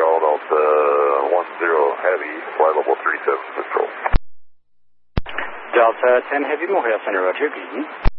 Montreal, Delta 10 Heavy, flight level 37 Patrol. Delta 10 Heavy, Montreal Center, Roger, good evening.